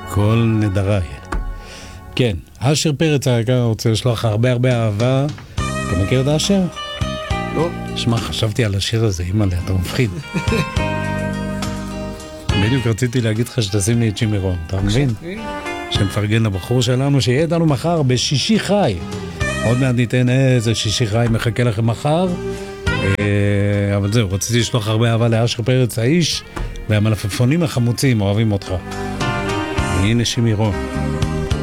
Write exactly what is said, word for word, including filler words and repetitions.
כל נדריי. כן, אשר פרץ היקר רוצה לשלוח הרבה הרבה אהבה. אתה מכיר את אשר? לא. שמע, חשבתי על השיר הזה, אימא'לה, אתה מפחיד. בדיוק רציתי להגיד לך שתשים לי את שימי רון, אתה מבין? שמפרגן לבחור שלנו, שיהיה איתנו מחר בשישי חי. עוד מעט ניתן איזה שישי חי, מחכה לכם מחר. אבל זהו, רציתי לשלוח הרבה אהבה לאשר פרץ האיש, והמלפפונים החמוצים, אוהבים אותך. הנה שימי רון.